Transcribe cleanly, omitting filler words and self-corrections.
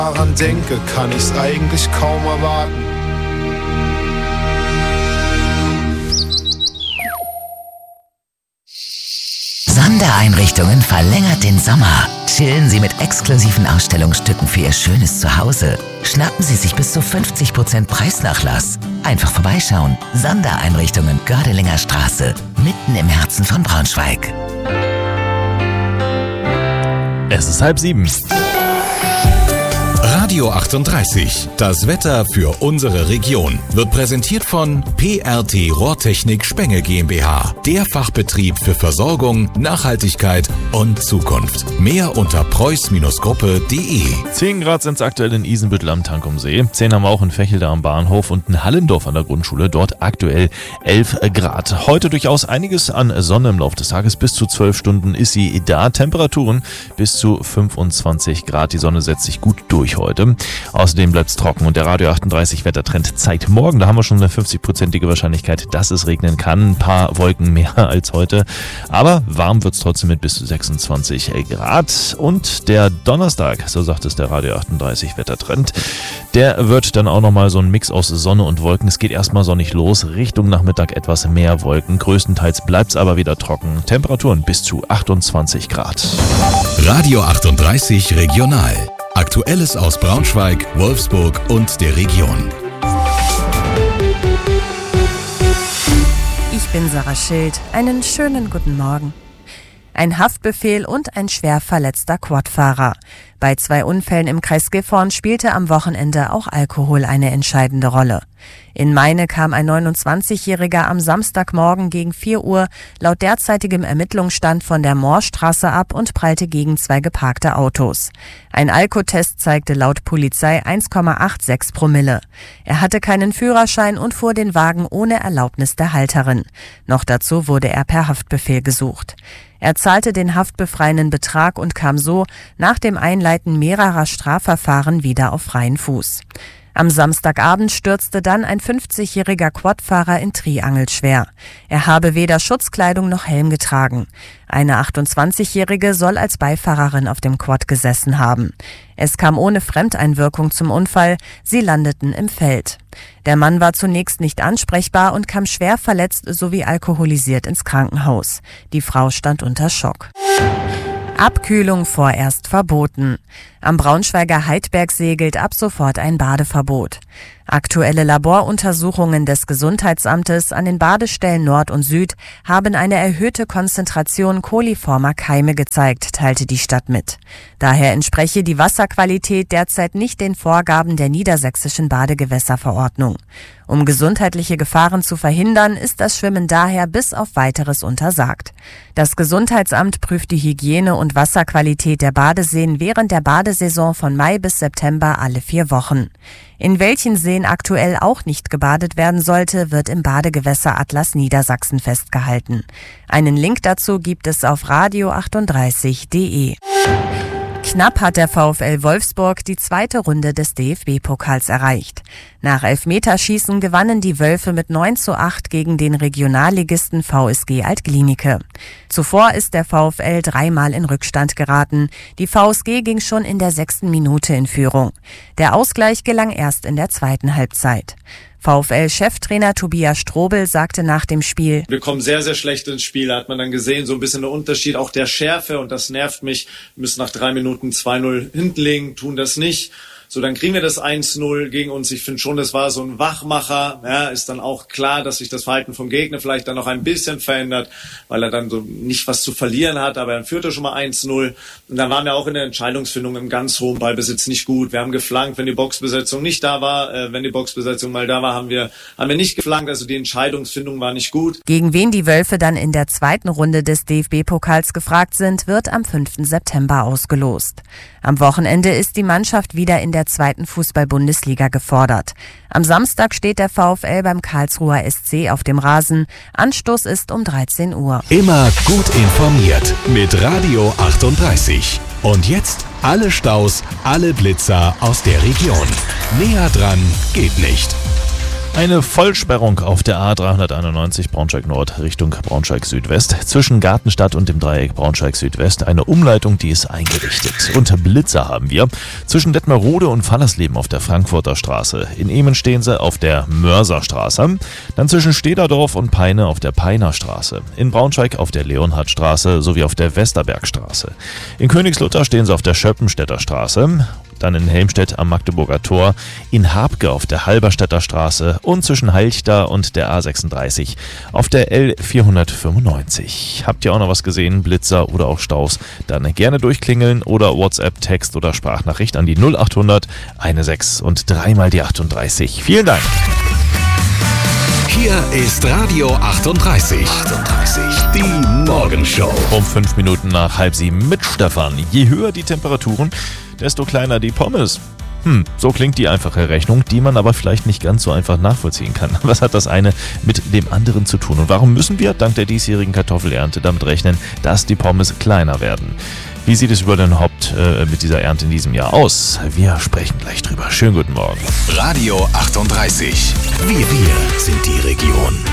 daran denke, kann ich's eigentlich kaum erwarten. Sondereinrichtungen verlängert den Sommer. Chillen Sie mit exklusiven Ausstellungsstücken für Ihr schönes Zuhause. Schnappen Sie sich bis zu 50% Preisnachlass. Einfach vorbeischauen. Sondereinrichtungen Gördelinger Straße, mitten im Herzen von Braunschweig. Es ist 6:30. Radio 38, das Wetter für unsere Region, wird präsentiert von PRT Rohrtechnik Spenge GmbH, der Fachbetrieb für Versorgung, Nachhaltigkeit und Zukunft. Mehr unter preuß-gruppe.de. 10 Grad sind es aktuell in Isenbüttel am Tankumsee. 10 haben wir auch in Vechelde am Bahnhof und in Hallendorf an der Grundschule. Dort aktuell 11 Grad. Heute durchaus einiges an Sonne im Laufe des Tages. Bis zu 12 Stunden ist sie da. Temperaturen bis zu 25 Grad. Die Sonne setzt sich gut durch heute. Außerdem bleibt es trocken und der Radio 38 Wettertrend zeigt morgen, da haben wir schon eine 50-prozentige Wahrscheinlichkeit, dass es regnen kann. Ein paar Wolken mehr als heute, aber warm wird es trotzdem mit bis zu 26 Grad. Und der Donnerstag, so sagt es der Radio 38 Wettertrend, der wird dann auch nochmal so ein Mix aus Sonne und Wolken. Es geht erstmal sonnig los, Richtung Nachmittag etwas mehr Wolken. Größtenteils bleibt es aber wieder trocken. Temperaturen bis zu 28 Grad. Radio 38 Regional. Aktuelles aus Braunschweig, Wolfsburg und der Region. Ich bin Sarah Schild. Einen schönen guten Morgen. Ein Haftbefehl und ein schwer verletzter Quadfahrer. Bei 2 Unfällen im Kreis Gifhorn spielte am Wochenende auch Alkohol eine entscheidende Rolle. In Meine kam ein 29-Jähriger am Samstagmorgen gegen 4 Uhr laut derzeitigem Ermittlungsstand von der Moorstraße ab und prallte gegen 2 geparkte Autos. Ein Alkotest zeigte laut Polizei 1,86 Promille. Er hatte keinen Führerschein und fuhr den Wagen ohne Erlaubnis der Halterin. Noch dazu wurde er per Haftbefehl gesucht. Er zahlte den haftbefreienden Betrag und kam so nach dem Einleiten mehrerer Strafverfahren wieder auf freien Fuß. Am Samstagabend stürzte dann ein 50-jähriger Quadfahrer in Triangel schwer. Er habe weder Schutzkleidung noch Helm getragen. Eine 28-jährige soll als Beifahrerin auf dem Quad gesessen haben. Es kam ohne Fremdeinwirkung zum Unfall. Sie landeten im Feld. Der Mann war zunächst nicht ansprechbar und kam schwer verletzt sowie alkoholisiert ins Krankenhaus. Die Frau stand unter Schock. Abkühlung vorerst verboten. Am Braunschweiger Heidbergsee gilt ab sofort ein Badeverbot. Aktuelle Laboruntersuchungen des Gesundheitsamtes an den Badestellen Nord und Süd haben eine erhöhte Konzentration koliformer Keime gezeigt, teilte die Stadt mit. Daher entspreche die Wasserqualität derzeit nicht den Vorgaben der niedersächsischen Badegewässerverordnung. Um gesundheitliche Gefahren zu verhindern, ist das Schwimmen daher bis auf Weiteres untersagt. Das Gesundheitsamt prüft die Hygiene und Wasserqualität der Badeseen während der Badesaison von Mai bis September alle 4 Wochen. In welchen Seen aktuell auch nicht gebadet werden sollte, wird im Badegewässeratlas Niedersachsen festgehalten. Einen Link dazu gibt es auf radio38.de. Knapp hat der VfL Wolfsburg die 2. Runde des DFB-Pokals erreicht. Nach Elfmeterschießen gewannen die Wölfe mit 9:8 gegen den Regionalligisten VSG Alt-Glienicke. Zuvor ist der VfL 3-mal in Rückstand geraten. Die VSG ging schon in der 6. Minute in Führung. Der Ausgleich gelang erst in der 2. Halbzeit. VfL-Cheftrainer Tobias Strobel sagte nach dem Spiel: Wir kommen sehr, sehr schlecht ins Spiel, da hat man dann gesehen, so ein bisschen der Unterschied, auch der Schärfe, und das nervt mich. Wir müssen nach 3 Minuten 2-0 hinten liegen, tun das nicht. So, dann kriegen wir das 1-0 gegen uns. Ich finde schon, das war so ein Wachmacher. Ja, ist dann auch klar, dass sich das Verhalten vom Gegner vielleicht dann noch ein bisschen verändert, weil er dann so nicht was zu verlieren hat, aber dann führt er schon mal 1-0. Und dann waren wir auch in der Entscheidungsfindung im ganz hohen Ballbesitz nicht gut. Wir haben geflankt, wenn die Boxbesetzung nicht da war. Wenn die Boxbesetzung mal da war, haben wir nicht geflankt. Also die Entscheidungsfindung war nicht gut. Gegen wen die Wölfe dann in der 2. Runde des DFB-Pokals gefragt sind, wird am 5. September ausgelost. Am Wochenende ist die Mannschaft wieder in der 2. Fußball-Bundesliga gefordert. Am Samstag steht der VfL beim Karlsruher SC auf dem Rasen. Anstoß ist um 13 Uhr. Immer gut informiert mit Radio 38. Und jetzt alle Staus, alle Blitzer aus der Region. Näher dran geht nicht. Eine Vollsperrung auf der A391 Braunschweig Nord Richtung Braunschweig Südwest. Zwischen Gartenstadt und dem Dreieck Braunschweig Südwest eine Umleitung, die ist eingerichtet. Und Blitzer haben wir. Zwischen Detmerode und Fallersleben auf der Frankfurter Straße. In Ehmen stehen sie auf der Mörserstraße. Dann zwischen Stederdorf und Peine auf der Peiner Straße. In Braunschweig auf der Leonhardstraße sowie auf der Westerbergstraße. In Königslutter stehen sie auf der Schöppenstädter Straße. Dann in Helmstedt am Magdeburger Tor, in Habke auf der Halberstädter Straße und zwischen Halchta und der A36 auf der L495. Habt ihr auch noch was gesehen, Blitzer oder auch Staus? Dann gerne durchklingeln oder WhatsApp, Text oder Sprachnachricht an die 0800 16 und 3 mal die 38. Vielen Dank. Hier ist Radio 38. Die Morgenshow. Um 5 Minuten nach 6:30 mit Stefan. Je höher die Temperaturen, desto kleiner die Pommes. So klingt die einfache Rechnung, die man aber vielleicht nicht ganz so einfach nachvollziehen kann. Was hat das eine mit dem anderen zu tun? Und warum müssen wir dank der diesjährigen Kartoffelernte damit rechnen, dass die Pommes kleiner werden? Wie sieht es überhaupt mit dieser Ernte in diesem Jahr aus? Wir sprechen gleich drüber. Schönen guten Morgen. Radio 38. Wir sind die Region.